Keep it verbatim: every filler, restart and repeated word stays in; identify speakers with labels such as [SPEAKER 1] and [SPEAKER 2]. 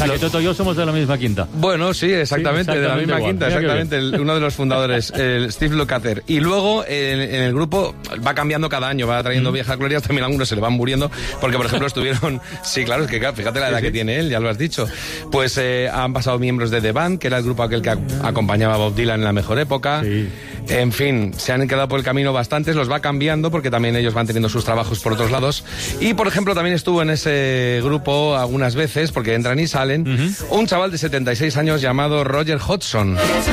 [SPEAKER 1] sea, que Toto y yo somos de la misma quinta.
[SPEAKER 2] Bueno, sí, exactamente,
[SPEAKER 1] Sí,
[SPEAKER 2] de la misma
[SPEAKER 1] igual.
[SPEAKER 2] quinta,
[SPEAKER 1] Mira
[SPEAKER 2] exactamente, el, uno de los fundadores, el Steve Lukather. Y luego en, en el grupo va cambiando cada año, va trayendo mm. viejas glorias, también algunos se le van muriendo, porque por ejemplo estuvieron, sí, claro, es que fíjate la edad sí, sí. que tiene él, ya lo has dicho. Pues eh, han pasado miembros de The Band, que era el grupo aquel que a, acompañaba a Bob Dylan en la mejor época. Sí. En fin, se han quedado por el camino bastantes, los va cambiando porque también ellos van teniendo sus trabajos por otros lados. Y por ejemplo también estuvo en ese grupo algunas veces, porque entran y salen, uh-huh. un chaval de setenta y seis años llamado Roger Hodgson.